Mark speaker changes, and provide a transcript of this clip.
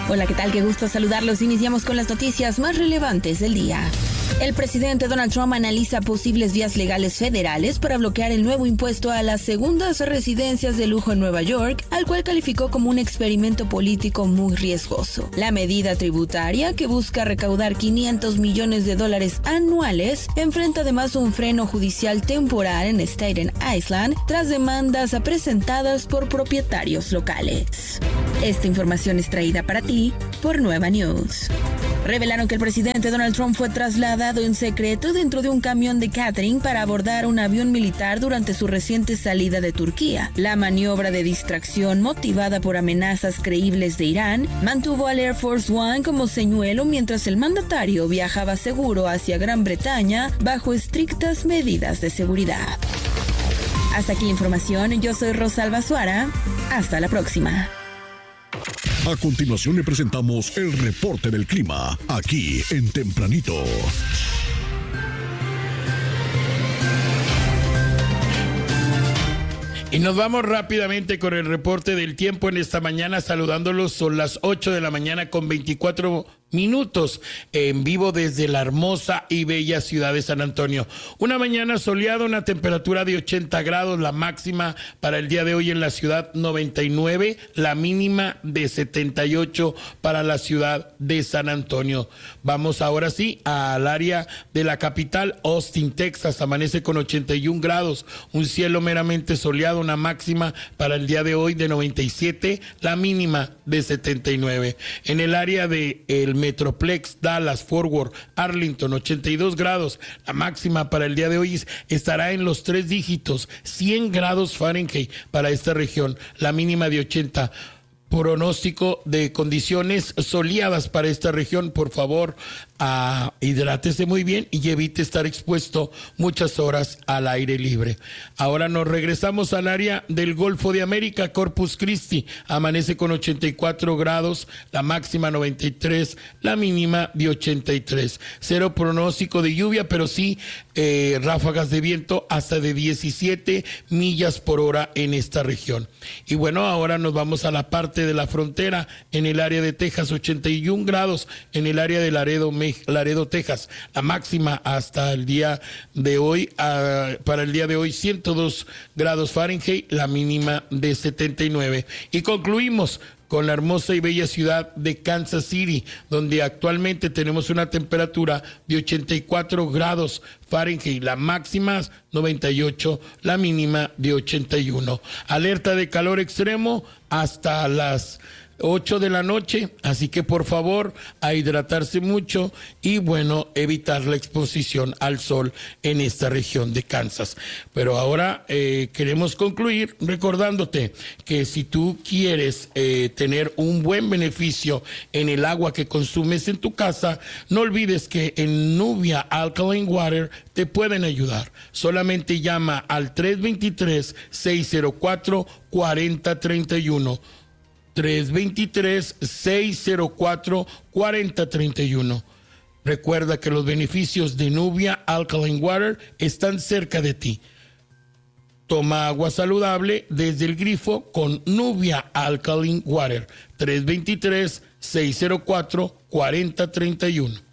Speaker 1: Hola, ¿qué tal? Qué gusto saludarlos. Iniciamos con las noticias más relevantes del día. El presidente Donald Trump analiza posibles vías legales federales para bloquear el nuevo impuesto a las segundas residencias de lujo en Nueva York, al cual calificó como un experimento político muy riesgoso. La medida tributaria, que busca recaudar $500 millones anuales, enfrenta además un freno judicial temporal en Staten Island tras demandas presentadas por propietarios locales. Esta información es traída para ti por Nueva News. Revelaron que el presidente Donald Trump fue trasladado en secreto dentro de un camión de catering para abordar un avión militar durante su reciente salida de Turquía. La maniobra de distracción, motivada por amenazas creíbles de Irán, mantuvo al Air Force One como señuelo mientras el mandatario viajaba seguro hacia Gran Bretaña bajo estrictas medidas de seguridad. Hasta aquí la información. Yo soy Rosalba Suara. Hasta la próxima.
Speaker 2: A continuación le presentamos el reporte del clima, aquí en Tempranito.
Speaker 3: Y nos vamos rápidamente con el reporte del tiempo en esta mañana, saludándolos. Son las 8 de la mañana con 24 minutos en vivo desde la hermosa y bella ciudad de San Antonio. Una mañana soleada, una temperatura de 80 grados, la máxima para el día de hoy en la ciudad 99, la mínima de 78 para la ciudad de San Antonio. Vamos ahora sí al área de la capital, Austin, Texas. Amanece con 81 grados, un cielo meramente soleado, una máxima para el día de hoy de 97, la mínima de 79. En el área de el Metroplex, Dallas, Fort Worth, Arlington, 82 grados. La máxima para el día de hoy estará en los 3 dígitos, 100 grados Fahrenheit para esta región. La mínima de 80. Pronóstico de condiciones soleadas para esta región. Por favor, hidrátese muy bien y evite estar expuesto muchas horas al aire libre. Ahora nos regresamos al área del Golfo de América. Corpus Christi amanece con 84 grados, la máxima 93, la mínima de 83. Cero pronóstico de lluvia, pero sí ráfagas de viento hasta de 17 millas por hora en esta región. Y bueno, ahora nos vamos a la parte de la frontera en el área de Texas, 81 grados en el área de Laredo, Texas. La máxima hasta el día de hoy, para el día de hoy, 102 grados Fahrenheit, la mínima de 79. Y concluimos con la hermosa y bella ciudad de Kansas City, donde actualmente tenemos una temperatura de 84 grados Fahrenheit, la máxima 98, la mínima de 81. Alerta de calor extremo hasta las 8 de la noche, así que por favor a hidratarse mucho y bueno, evitar la exposición al sol en esta región de Kansas. Pero ahora queremos concluir recordándote que si tú quieres tener un buen beneficio en el agua que consumes en tu casa, no olvides que en Nubia Alkaline Water te pueden ayudar. Solamente llama al 323-604-4031. 323-604-4031. Recuerda que los beneficios de Nubia Alkaline Water están cerca de ti. Toma agua saludable desde el grifo con Nubia Alkaline Water. 323-604-4031.